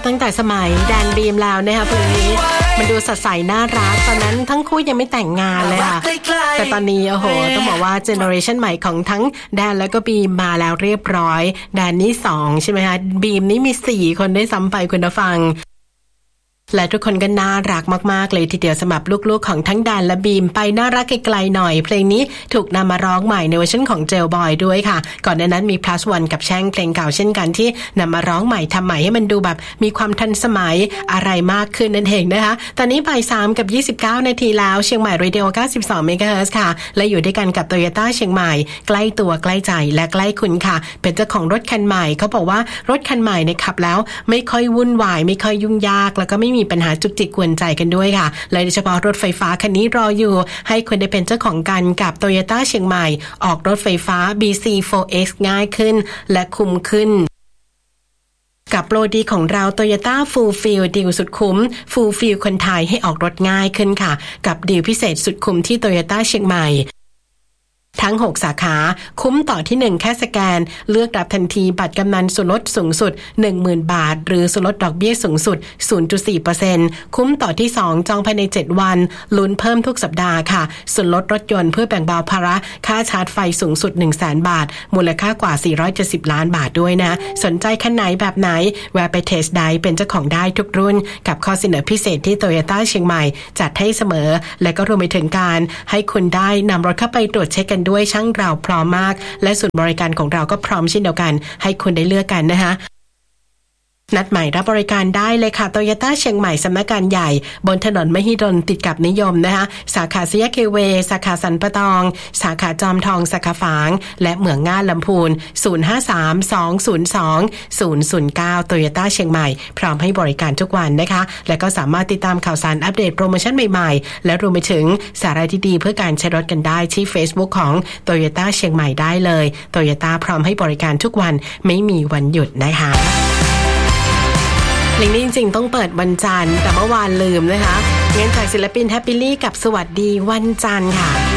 ตั้งแต่สมัยแดนบีมแล้วนะคะเพลงนี้มันดูสดใสน่ารักตอนนั้นทั้งคู่ยังไม่แต่งงานเลยค่ะแต่ตอนนี้โอ้โหต้องบอกว่าเจเนอเรชันใหม่ของทั้งแดนแล้วก็บีมมาแล้วเรียบร้อยแดนนี่2ใช่ไหมคะบีมนี่มี4คนได้ซ้ำไปคุณผู้ฟังและทุกคนก็น่ารักมากๆเลยทีเดียวสำหรับลูกๆของทั้งแดนและบีมไปน่ารักไกลๆหน่อยเพลงนี้ถูกนำมาร้องใหม่ในเวอร์ชันของเจลบอยด้วยค่ะก่อนหน้านั้นมี plus one กับแช่งเพลงเก่าเช่นกันที่นำมาร้องใหม่ทำใหม่ให้มันดูแบบมีความทันสมัยอะไรมากขึ้นนั่นเองนะคะตอนนี้บ่าย 3:29 นาทีแล้วเชียงใหม่ Radio 92 MHz ค่ะและอยู่ด้วยกันกับ Toyota เชียงใหม่ใกล้ตัวใกล้ใจและใกล้คุณค่ะเป็นเจ้าของรถคันใหม่เขาบอกว่ารถคันใหม่เนี่ยขับแล้วไม่ค่อยวุ่นวายไม่ค่อยยุ่งยากแล้วก็ไม่มีปัญหาจุกจิกกวนใจกันด้วยค่ะและโดยเฉพาะรถไฟฟ้าคันนี้รออยู่ให้คุณได้เป็นเจ้าของกันกับ Toyota เชียงใหม่ออกรถไฟฟ้า BC4X ง่ายขึ้นและคุ้มขึ้นกับโปรดีของเรา Toyota Fulfill ดีลสุดคุ้ม Fulfill คนไทยให้ออกรถง่ายขึ้นค่ะกับดีลพิเศษสุดคุ้มที่ Toyota เชียงใหม่ทั้ง6สาขาคุ้มต่อที่1แค่สแกนเลือกรับทันทีบัตรกำนันส่วนลดสูงสุด 10,000 บาทหรือส่วนลดดอกเบี้ยสูงสุด 0.4% คุ้มต่อที่2จองภายใน7วันลุ้นเพิ่มทุกสัปดาห์ค่ะส่วนลดรถยนต์เพื่อแบ่งเบาภาระค่าชาร์จไฟสูงสุด 100,000 บาทมูลค่ากว่า470ล้านบาทด้วยนะสนใจคันไหนแบบไหนแวะไปเทสไดรฟ์เป็นเจ้าของได้ทุกรุ่นกับข้อเสนอพิเศษที่ Toyota เชียงใหม่จัดให้เสมอและก็รวมไปถึงการให้คุณได้นำรถเข้าไปตรวจเช็คกันด้วยช่างเราพร้อมมากและศูนย์บริการของเราก็พร้อมเช่นเดียวกันให้คุณได้เลือกกันนะคะนัดหมายรับบริการได้เลยค่ะ Toyota เชียงใหม่สำนักงานใหญ่บนถนนมหิดลติดกับนิยมนะคะสาขาสยามเกเวสาขาสันปะตองสาขาจอมทองสาขาฝางและเหมืองง่าลำพูน053-202-009 Toyota เชียงใหม่พร้อมให้บริการทุกวันนะคะและก็สามารถติดตามข่าวสารอัปเดตโปรโมชั่นใหม่ๆและรวมไปถึงสาระดีๆเพื่อการใช้รถกันได้ที่ Facebook ของ Toyota เชียงใหม่ได้เลย Toyota พร้อมให้บริการทุกวันไม่มีวันหยุดนะคะเพลงนี้จริงๆต้องเปิดวันจันทร์แต่เมื่อวานลืมนะคะงั้นจากศิลปินแฮปปี้ลี่กับสวัสดีวันจันทร์ค่ะ